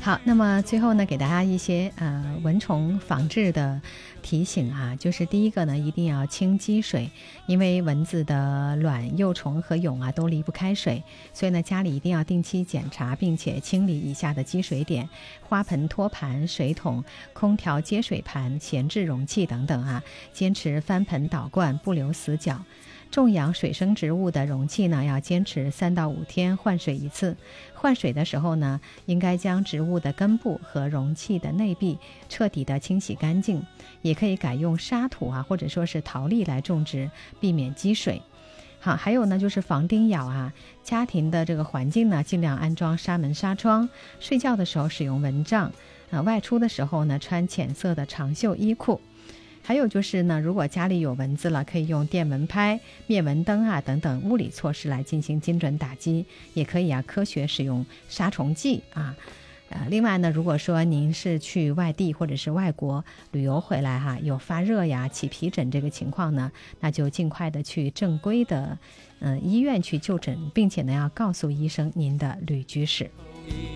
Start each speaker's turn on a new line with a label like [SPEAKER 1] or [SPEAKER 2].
[SPEAKER 1] 好，那么最后呢，给大家一些蚊虫防治的提醒啊，就是第一个呢，一定要清积水，因为蚊子的卵、幼虫和蛹啊都离不开水，所以呢，家里一定要定期检查，并且清理以下的积水点：花盆、托盘、水桶、空调接水盘、闲置容器等等啊，坚持翻盆倒灌，不留死角。种养水生植物的容器呢，要坚持3到5天换水一次。换水的时候呢，应该将植物的根部和容器的内壁彻底的清洗干净，也可以改用沙土啊，或者说是陶粒来种植，避免积水。好，还有呢，就是防叮咬啊。家庭的这个环境呢，尽量安装纱门纱窗，睡觉的时候使用蚊帐，外出的时候呢，穿浅色的长袖衣裤。还有就是呢，如果家里有蚊子了，可以用电蚊拍、灭蚊灯啊等等物理措施来进行精准打击，也可以科学使用杀虫剂啊。另外呢，如果说您是去外地或者是外国旅游回来有发热呀、起皮疹这个情况呢，那就尽快的去正规的医院去就诊，并且呢要告诉医生您的旅居史。